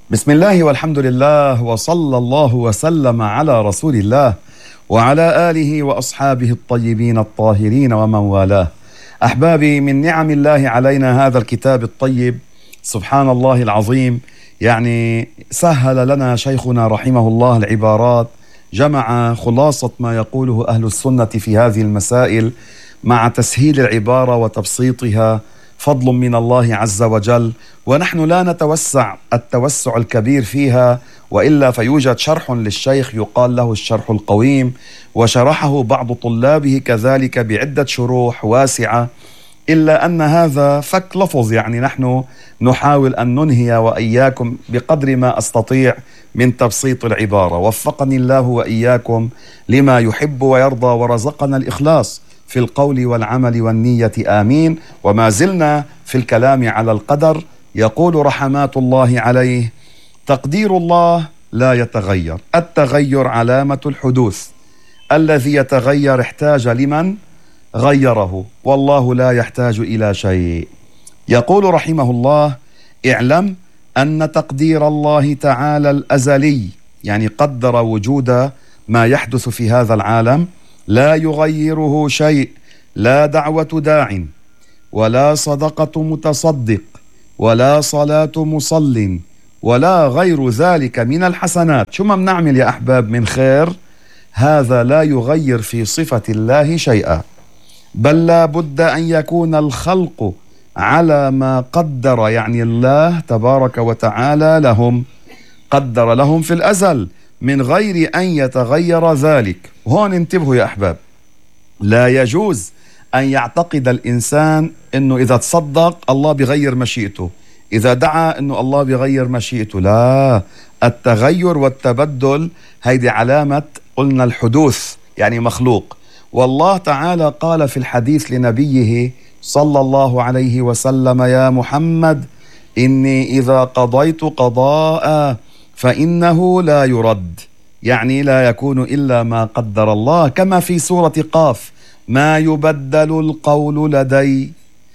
بسم الله والحمد لله وصلى الله وسلم على رسول الله وعلى آله وأصحابه الطيبين الطاهرين ومن والاه. أحبابي، من نعم الله علينا هذا الكتاب الطيب، سبحان الله العظيم. يعني سهل لنا شيخنا رحمه الله العبارات، جمع خلاصة ما يقوله أهل السنة في هذه المسائل مع تسهيل العبارة وتبسيطها، فضل من الله عز وجل. ونحن لا نتوسع التوسع الكبير فيها، وإلا فيوجد شرح للشيخ يقال له الشرح القويم، وشرحه بعض طلابه كذلك بعدة شروح واسعة، إلا أن هذا فك لفظ. يعني نحن نحاول أن ننهي وإياكم بقدر ما أستطيع من تبسيط العبارة. وفقني الله وإياكم لما يحب ويرضى، ورزقنا الإخلاص في القول والعمل والنية، آمين. وما زلنا في الكلام على القدر. يقول رحمات الله عليه: تقدير الله لا يتغير، التغير علامة الحدوث، الذي يتغير احتاج لمن غيره، والله لا يحتاج إلى شيء. يقول رحمه الله: اعلم أن تقدير الله تعالى الأزلي، يعني قدر وجود ما يحدث في هذا العالم، لا يغيره شيء، لا دعوة داع، ولا صدقة متصدق، ولا صلاة مصل، ولا غير ذلك من الحسنات. شو ما بنعمل يا أحباب من خير، هذا لا يغير في صفة الله شيئا، بل لا بد أن يكون الخلق على ما قدر، يعني الله تبارك وتعالى لهم، قدر لهم في الأزل من غير أن يتغير ذلك. هون انتبهوا يا أحباب، لا يجوز أن يعتقد الإنسان أنه إذا تصدق الله بغير مشيئته، إذا دعا أنه الله بغير مشيئته. لا، التغير والتبدل هيدي علامة، قلنا الحدوث، يعني مخلوق. والله تعالى قال في الحديث لنبيه صلى الله عليه وسلم: يا محمد إني إذا قضيت قضاء فإنه لا يرد، يعني لا يكون إلا ما قدر الله، كما في سورة قاف: ما يبدل القول لدي.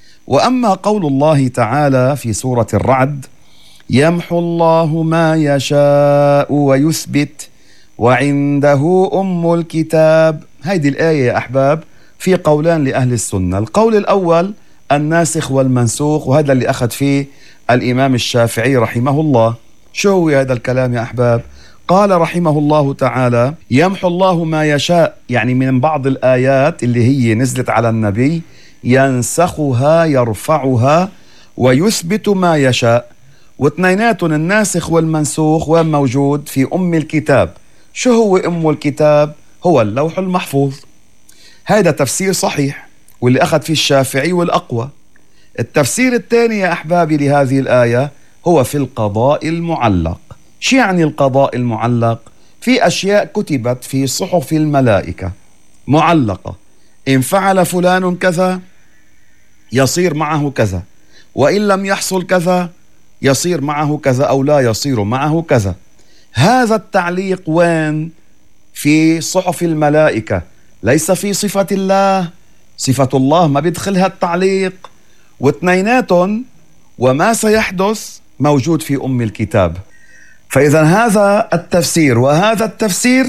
وأما قول الله تعالى في سورة الرعد: يمحو الله ما يشاء ويثبت وعنده أم الكتاب. هيدي الآية يا أحباب في قولان لأهل السنة. القول الأول الناسخ والمنسوخ، وهذا اللي أخذ فيه الإمام الشافعي رحمه الله. شو هو هذا الكلام يا أحباب؟ قال رحمه الله تعالى: يمحو الله ما يشاء، يعني من بعض الآيات اللي هي نزلت على النبي ينسخها يرفعها، ويثبت ما يشاء. واثنيناتهم الناسخ والمنسوخ وين موجود؟ في أم الكتاب. شو هو أم الكتاب؟ هو اللوح المحفوظ. هذا تفسير صحيح واللي أخذ فيه الشافعي والأقوى. التفسير الثاني يا أحبابي لهذه الآية هو في القضاء المعلق. شو يعني القضاء المعلق؟ في أشياء كتبت في صحف الملائكة معلقة، إن فعل فلان كذا يصير معه كذا، وإن لم يحصل كذا يصير معه كذا أو لا يصير معه كذا. هذا التعليق وين؟ في صحف الملائكة، ليس في صفة الله. صفة الله ما بيدخلها التعليق. واثنيناتهم وما سيحدث موجود في أم الكتاب. فإذا هذا التفسير وهذا التفسير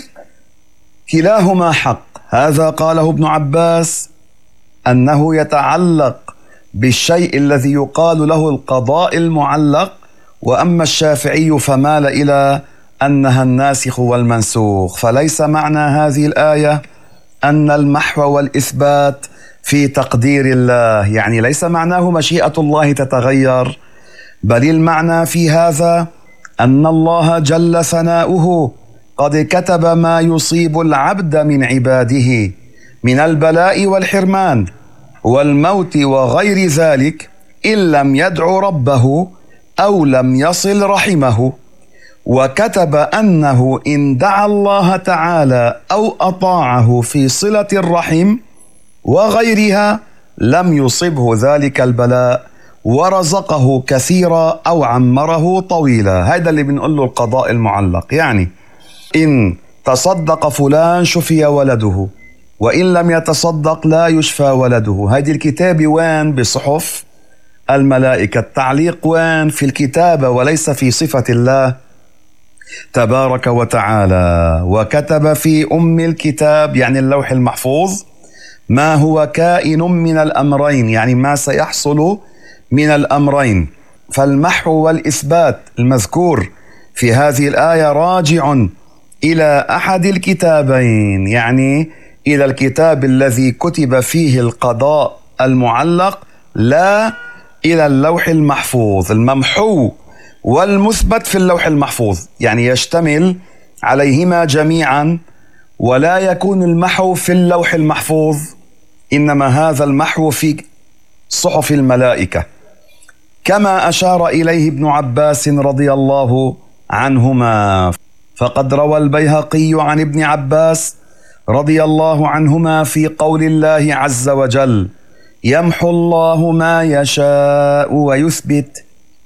كلاهما حق. هذا قاله ابن عباس أنه يتعلق بالشيء الذي يقال له القضاء المعلق، وأما الشافعي فمال إلى أنها الناسخ والمنسوخ. فليس معنى هذه الآية أن المحو والإثبات في تقدير الله، يعني ليس معناه مشيئة الله تتغير، بل المعنى في هذا أن الله جل ثناؤه قد كتب ما يصيب العبد من عباده من البلاء والحرمان والموت وغير ذلك، إن لم يدع ربه أو لم يصل رحمه. وكتب أنه إن دعا الله تعالى أو أطاعه في صلة الرحم وغيرها لم يصبه ذلك البلاء، ورزقه كثيرا أو عمره طويلا. هذا اللي بنقول له القضاء المعلق. يعني إن تصدق فلان شفي ولده، وإن لم يتصدق لا يشفى ولده. هذه الكتابة وين؟ بصحف الملائكة. التعليق وين؟ في الكتابة وليس في صفة الله تبارك وتعالى. وكتب في أم الكتاب يعني اللوح المحفوظ ما هو كائن من الأمرين، يعني ما سيحصل من الأمرين. فالمحو والإثبات المذكور في هذه الآية راجع إلى أحد الكتابين، يعني إلى الكتاب الذي كتب فيه القضاء المعلق، لا إلى اللوح المحفوظ. الممحو والمثبت في اللوح المحفوظ يعني يشتمل عليهما جميعا، ولا يكون المحو في اللوح المحفوظ، إنما هذا المحو في صحف الملائكة، كما أشار إليه ابن عباس رضي الله عنهما. فقد روى البيهقي عن ابن عباس رضي الله عنهما في قول الله عز وجل: يمحو الله ما يشاء ويثبت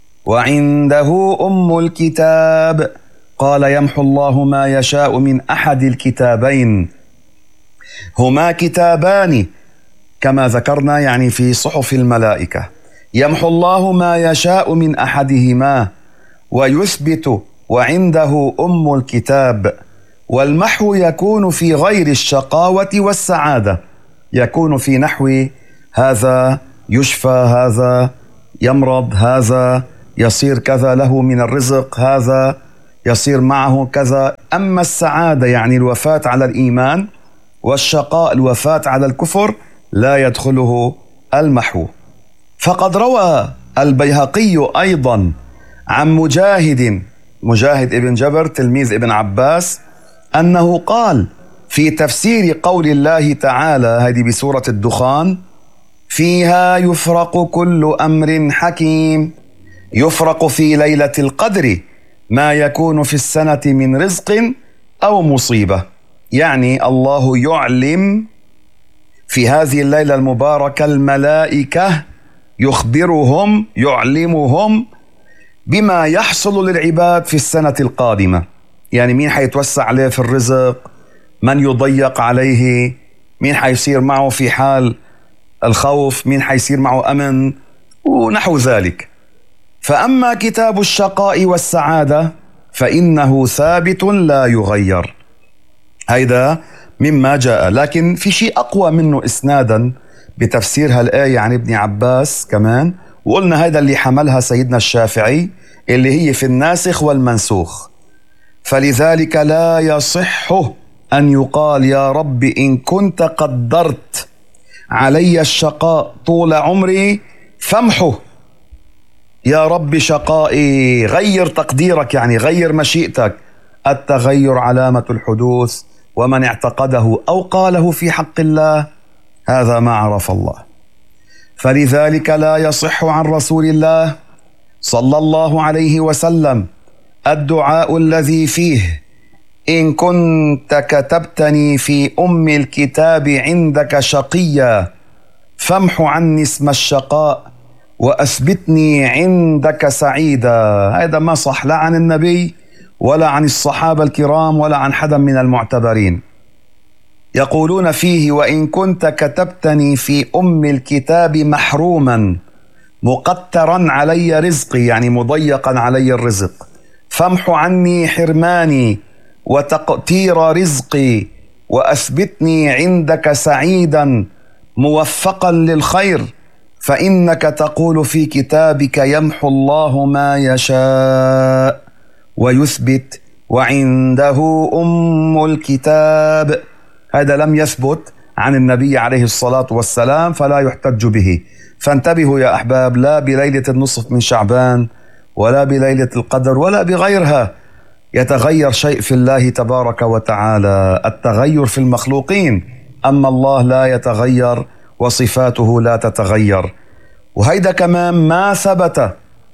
وعنده أم الكتاب. قال: يمحو الله ما يشاء من أحد الكتابين، هما كتابان كما ذكرنا يعني في صحف الملائكة. يمحو الله ما يشاء من أحدهما ويثبت وعنده أم الكتاب. والمحو يكون في غير الشقاوة والسعادة، يكون في نحو هذا يشفى، هذا يمرض، هذا يصير كذا له من الرزق، هذا يصير معه كذا. أما السعادة يعني الوفاة على الإيمان، والشقاء الوفاة على الكفر، لا يدخله المحو. فقد روى البيهقي أيضا عن مجاهد ابن جبر تلميذ ابن عباس أنه قال في تفسير قول الله تعالى، هذه بسورة الدخان: فيها يفرق كل أمر حكيم. يفرق في ليلة القدر ما يكون في السنة من رزق أو مصيبة، يعني الله يعلم في هذه الليلة المباركة الملائكة، يعلمهم بما يحصل للعباد في السنة القادمة، يعني مين حيتوسع عليه في الرزق، من يضيق عليه، مين حيصير معه في حال الخوف، مين حيصير معه أمن ونحو ذلك. فأما كتاب الشقاء والسعادة فإنه ثابت لا يغير. هيدا مما جاء، لكن في شيء أقوى منه إسنادا بتفسير هالآية عن ابن عباس كمان، وقلنا هيدا اللي حملها سيدنا الشافعي، اللي هي في الناسخ والمنسوخ. فلذلك لا يصح أن يقال: يا رب إن كنت قدرت علي الشقاء طول عمري فامحه، يا رب شقائي غير تقديرك، يعني غير مشيئتك. التغير علامة الحدوث، ومن اعتقده أو قاله في حق الله هذا ما عرف الله. فلذلك لا يصح عن رسول الله صلى الله عليه وسلم الدعاء الذي فيه: إن كنت كتبتني في أم الكتاب عندك شقيا فامح عني اسم الشقاء وأثبتني عندك سعيدا. هذا ما صح لا عن النبي ولا عن الصحابة الكرام ولا عن حدا من المعتبرين. يقولون فيه: وإن كنت كتبتني في أم الكتاب محروما مقترا علي رزقي، يعني مضيقا علي الرزق، فامح عني حرماني وتقتير رزقي وأثبتني عندك سعيدا موفقا للخير، فإنك تقول في كتابك: يمحو الله ما يشاء ويثبت وعنده أم الكتاب. هذا لم يثبت عن النبي عليه الصلاة والسلام، فلا يحتج به. فانتبهوا يا أحباب، لا بليلة النصف من شعبان ولا بليلة القدر ولا بغيرها يتغير شيء في الله تبارك وتعالى. التغير في المخلوقين، أما الله لا يتغير وصفاته لا تتغير. وهيدا كمان ما ثبت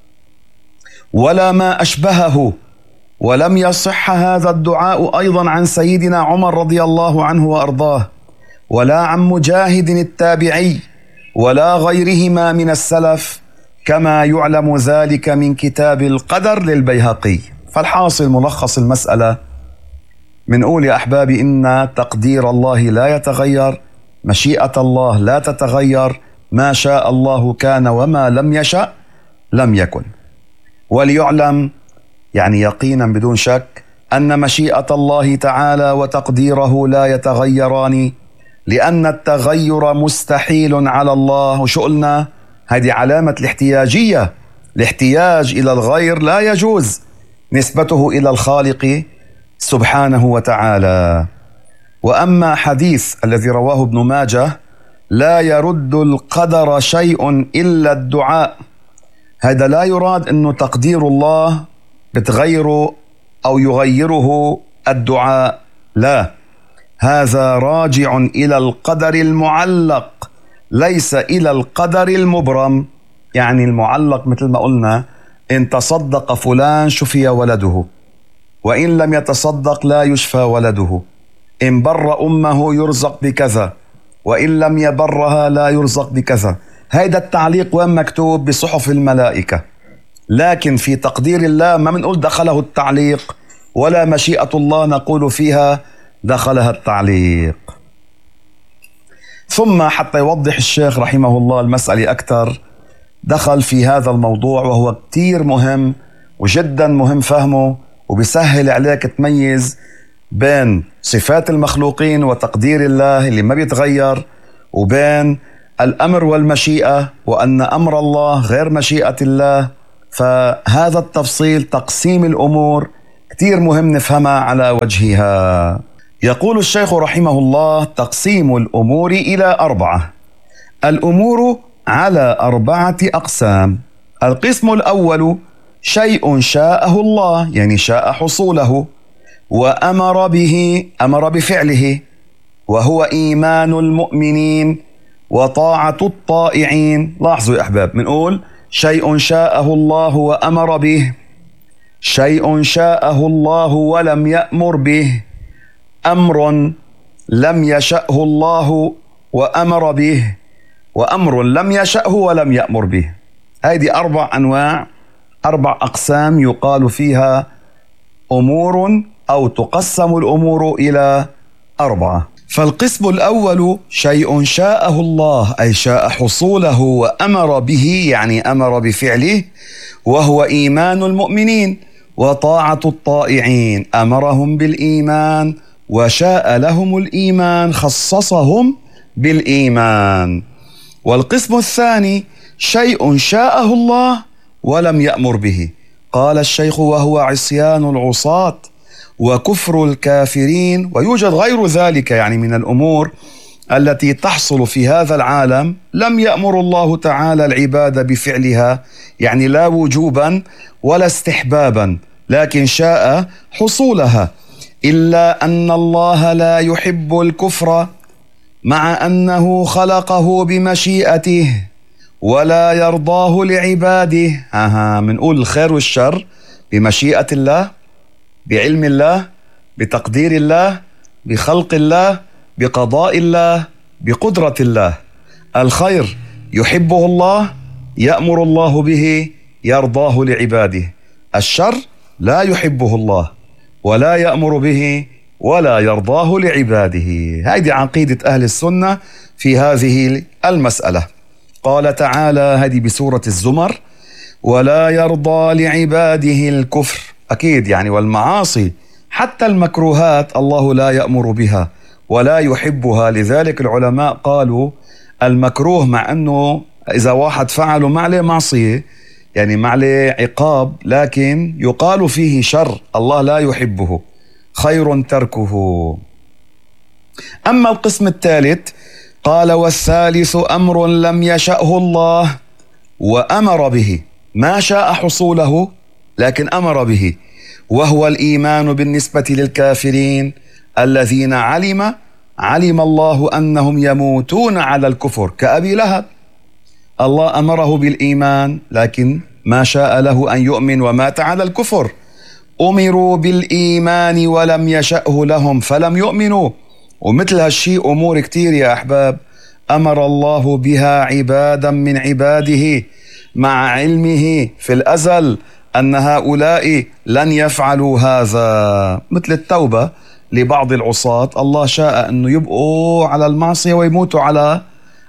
ولا ما أشبهه. ولم يصح هذا الدعاء أيضا عن سيدنا عمر رضي الله عنه وأرضاه، ولا عن مجاهد التابعي، ولا غيرهما من السلف، كما يعلم ذلك من كتاب القدر للبيهقي. فالحاصل ملخص المسألة، منقول يا أحبابي إن تقدير الله لا يتغير، مشيئة الله لا تتغير، ما شاء الله كان وما لم يشأ لم يكن. وليعلم يعني يقينا بدون شك أن مشيئة الله تعالى وتقديره لا يتغيران، لأن التغير مستحيل على الله. وشو قلنا؟ هذه علامة الاحتياجية، الاحتياج إلى الغير لا يجوز نسبته إلى الخالق سبحانه وتعالى. وأما حديث الذي رواه ابن ماجه لا يرد القدر شيء إلا الدعاء، هذا لا يراد أنه تقدير الله بتغيره أو يغيره الدعاء، لا، هذا راجع إلى القدر المعلق ليس إلى القدر المبرم. يعني المعلق مثل ما قلنا، إن تصدق فلان شفي ولده، وإن لم يتصدق لا يشفى ولده، إن بر أمه يرزق بكذا، وإن لم يبرها لا يرزق بكذا. هيدا التعليق وين مكتوب؟ بصحف الملائكة. لكن في تقدير الله ما بنقول دخله التعليق، ولا مشيئة الله نقول فيها دخلها التعليق. ثم حتى يوضح الشيخ رحمه الله المسألة أكثر، دخل في هذا الموضوع وهو كتير مهم وجدا مهم فهمه، وبيسهل عليك تميز بين صفات المخلوقين وتقدير الله اللي ما بيتغير، وبين الأمر والمشيئة، وأن أمر الله غير مشيئة الله. فهذا التفصيل، تقسيم الأمور، كتير مهم نفهمها على وجهها. يقول الشيخ رحمه الله: تقسيم الأمور إلى 4. الأمور على 4 أقسام. القسم الأول شيء شاءه الله، يعني شاء حصوله، وأمر به، أمر بفعله، وهو إيمان المؤمنين وطاعة الطائعين. لاحظوا يا أحباب، منقول شيء شاءه الله وأمر به، شيء شاءه الله ولم يأمر به، أمر لم يشأه الله وأمر به، وأمر لم يشأه ولم يأمر به. هذه 4 أنواع، 4 أقسام يقال فيها أمور، أو تقسم الأمور إلى 4. فالقسم الأول شيء شاءه الله، أي شاء حصوله وأمر به، يعني أمر بفعله، وهو إيمان المؤمنين وطاعة الطائعين، أمرهم بالإيمان وشاء لهم الإيمان، خصصهم بالإيمان. والقسم الثاني شيء شاءه الله ولم يأمر به، قال الشيخ: وهو عصيان العصاة وكفر الكافرين. ويوجد غير ذلك يعني من الأمور التي تحصل في هذا العالم لم يأمر الله تعالى العباد بفعلها، يعني لا وجوبا ولا استحبابا، لكن شاء حصولها. إلا أن الله لا يحب الكفر مع أنه خلقه بمشيئته ولا يرضاه لعباده. منقول الخير والشر بمشيئة الله، بعلم الله، بتقدير الله، بخلق الله، بقضاء الله، بقدرة الله. الخير يحبه الله، يأمر الله به، يرضاه لعباده. الشر لا يحبه الله ولا يأمر به ولا يرضاه لعباده. هذه عقيدة أهل السنة في هذه المسألة. قال تعالى، هذه بسورة الزمر: ولا يرضى لعباده الكفر. أكيد يعني والمعاصي، حتى المكروهات الله لا يأمر بها ولا يحبها. لذلك العلماء قالوا المكروه، مع أنه إذا واحد فعله ما عليه معصية، يعني ما عليه عقاب، لكن يقال فيه شر الله لا يحبه، خير تركه. أما القسم الثالث قال: والثالث أمر لم يشأه الله وأمر به، ما شاء حصوله لكن أمر به، وهو الإيمان بالنسبة للكافرين الذين علم الله أنهم يموتون على الكفر، كأبي لهب. الله أمره بالإيمان لكن ما شاء له أن يؤمن ومات على الكفر. أمروا بالإيمان ولم يشأه لهم فلم يؤمنوا. ومثل هالشيء أمور كتير يا أحباب أمر الله بها عبادا من عباده مع علمه في الأزل أن هؤلاء لن يفعلوا هذا، مثل التوبة لبعض العصاة، الله شاء أنه يبقوا على المعصية ويموتوا على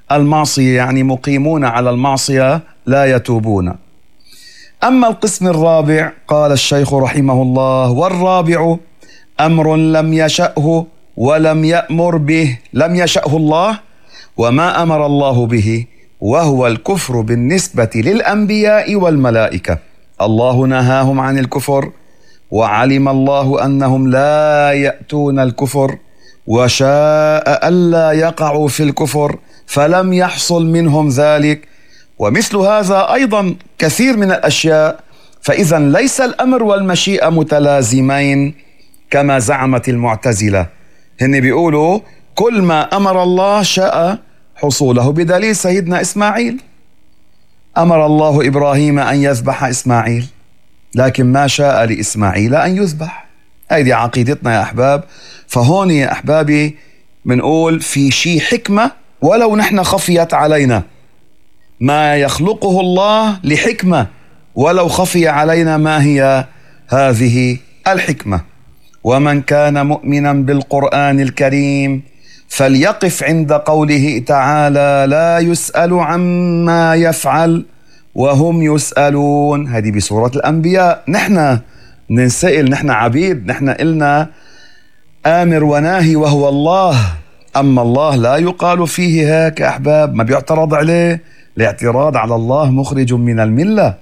المعصية، يعني مقيمون على المعصية لا يتوبون. أما القسم الرابع قال الشيخ رحمه الله: والرابع أمر لم يشأه ولم يأمر به، لم يشأه الله وما أمر الله به، وهو الكفر بالنسبة للأنبياء والملائكة. الله نهاهم عن الكفر، وعلم الله أنهم لا يأتون الكفر، وشاء ألا يقعوا في الكفر فلم يحصل منهم ذلك. ومثل هذا أيضا كثير من الأشياء. فإذا ليس الأمر والمشيئة متلازمين كما زعمت المعتزلة. هن بيقولوا كل ما أمر الله شاء حصوله، بدليل سيدنا إسماعيل أمر الله إبراهيم أن يذبح إسماعيل، لكن ما شاء لإسماعيل أن يذبح. هذه عقيدتنا يا أحباب. فهون يا أحبابي منقول في شيء حكمة ولو نحن خفيت علينا، ما يخلقه الله لحكمة ولو خفي علينا ما هي هذه الحكمة. ومن كان مؤمنا بالقرآن الكريم فليقف عند قوله تعالى: لا يسأل عما يفعل وهم يسألون. هذه بسورة الأنبياء. نحن ننسأل، نحن عبيد، نحن إلنا آمر وناهي وهو الله. أما الله لا يقال فيه هيك يا أحباب، ما بيعترض عليه. الاعتراض على الله مخرج من الملة.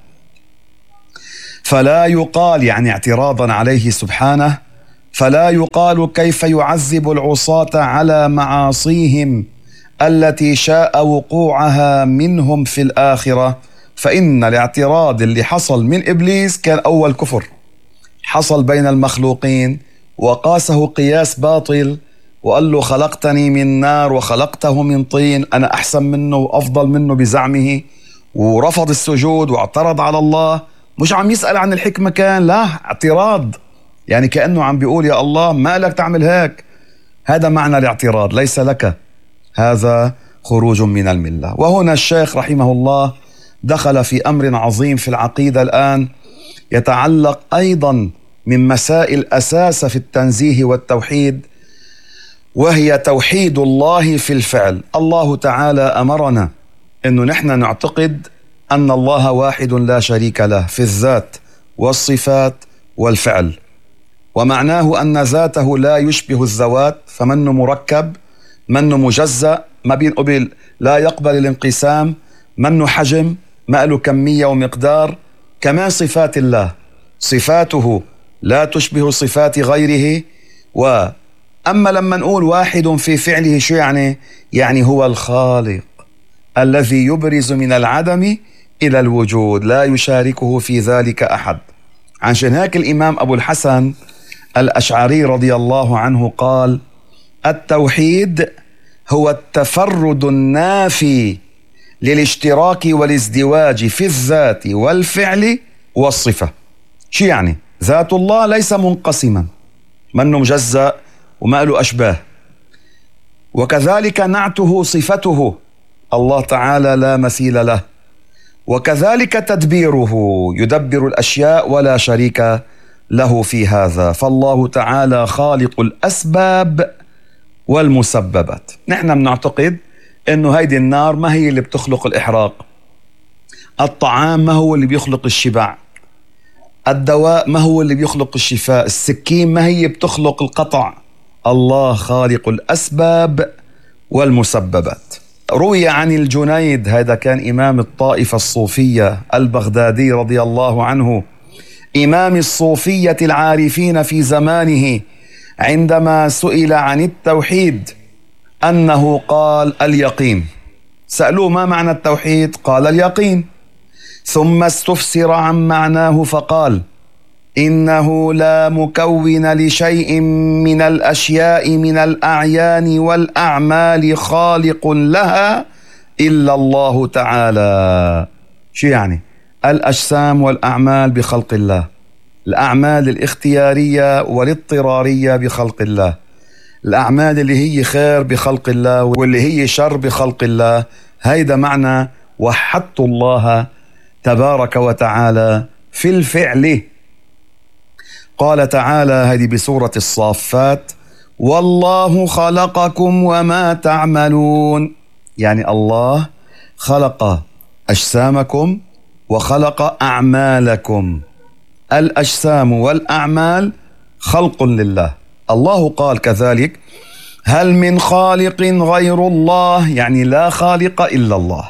فلا يقال، يعني اعتراضا عليه سبحانه، فلا يقال كيف يعذب العصاة على معاصيهم التي شاء وقوعها منهم في الآخرة. فإن الاعتراض اللي حصل من إبليس كان أول كفر حصل بين المخلوقين، وقاسه قياس باطل، وقال له: خلقتني من نار وخلقته من طين، أنا أحسن منه وأفضل منه بزعمه. ورفض السجود واعترض على الله. مش عم يسأل عن الحكمة، كان لا اعتراض، يعني كأنه عم بيقول: يا الله ما لك تعمل هيك. هذا معنى الاعتراض، ليس لك. هذا خروج من الملة. وهنا الشيخ رحمه الله دخل في أمر عظيم في العقيدة الآن، يتعلق أيضا من مسائل أساس في التنزيه والتوحيد، وهي توحيد الله في الفعل. الله تعالى أمرنا أنه نحن نعتقد أن الله واحد لا شريك له في الذات والصفات والفعل، ومعناه أن ذاته لا يشبه الذوات، فمنه مركب، منه مجزأ، ما بينقبل، لا يقبل الانقسام، منه حجم، ما له كمية ومقدار. كما صفات الله، صفاته لا تشبه صفات غيره. وأما لما نقول واحد في فعله، شو يعني؟ يعني هو الخالق الذي يبرز من العدم إلى الوجود، لا يشاركه في ذلك أحد. عشان هيك الإمام أبو الحسن الأشعري رضي الله عنه قال: التوحيد هو التفرد النافي للاشتراك والازدواج في الذات والفعل والصفة. شو يعني؟ ذات الله ليس منقسما، منه مجزأ وما له أشباه. وكذلك نعته صفته، الله تعالى لا مثيل له. وكذلك تدبيره، يدبر الأشياء ولا شريك له في هذا. فالله تعالى خالق الأسباب والمسببات. نحن بنعتقد إنه هيدي النار ما هي اللي بتخلق الإحراق، الطعام ما هو اللي بيخلق الشبع، الدواء ما هو اللي بيخلق الشفاء، السكين ما هي بتخلق القطع. الله خالق الأسباب والمسببات. روي عن الجنيد، هذا كان إمام الطائفة الصوفية البغدادي رضي الله عنه، إمام الصوفية العارفين في زمانه، عندما سئل عن التوحيد أنه قال: اليقين. سألوه: ما معنى التوحيد؟ قال: اليقين. ثم استفسر عن معناه فقال: إنه لا مكون لشيء من الأشياء من الأعيان والأعمال خالق لها إلا الله تعالى. شو يعني؟ الأجسام والأعمال بخلق الله، الأعمال الاختيارية والاضطرارية بخلق الله، الأعمال اللي هي خير بخلق الله واللي هي شر بخلق الله. هيدا معنى وحدت الله تبارك وتعالى في الفعل. قال تعالى، هذه بسورة الصافات: والله خلقكم وما تعملون. يعني الله خلق أجسامكم وخلق أعمالكم. الأجسام والأعمال خلق لله. الله قال كذلك: هل من خالق غير الله، يعني لا خالق إلا الله.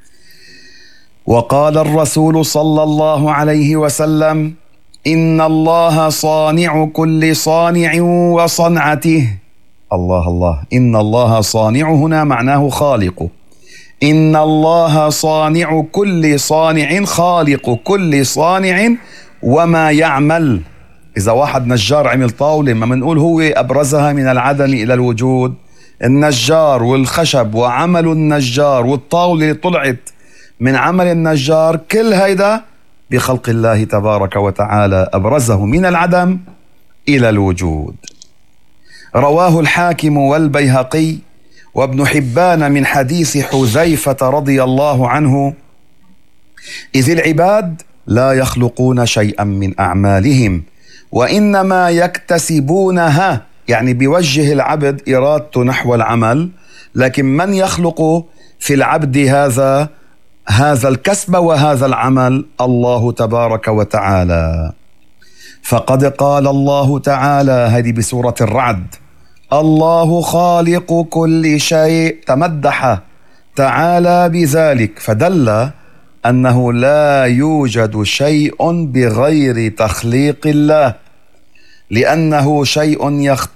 وقال الرسول صلى الله عليه وسلم: إن الله صانع كل صانع وصنعته. الله الله، إن الله صانع هنا معناه خالق. إن الله صانع كل صانع، خالق كل صانع وما يعمل. إذا واحد نجار عمل طاولة، ما منقول هو أبرزها من العدم إلى الوجود؟ النجار والخشب وعمل النجار والطاولة اللي طلعت من عمل النجار، كل هيدا بخلق الله تبارك وتعالى، أبرزه من العدم إلى الوجود. رواه الحاكم والبيهقي وابن حبان من حديث حذيفة رضي الله عنه: إذ العباد لا يخلقون شيئا من أعمالهم وإنما يكتسبونها، يعني بيوجه العبد إرادته نحو العمل، لكن من يخلق في العبد هذا الكسب وهذا العمل؟ الله تبارك وتعالى. فقد قال الله تعالى، هذه بسورة الرعد: الله خالق كل شيء، تمدح تعالى بذلك، فدل أنه لا يوجد شيء بغير تخليق الله، لأنه شيء